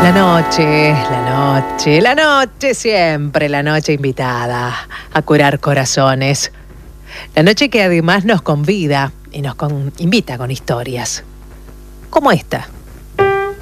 La noche siempre, la noche invitada a curar corazones. La noche que además nos convida y nos invita con historias, como esta.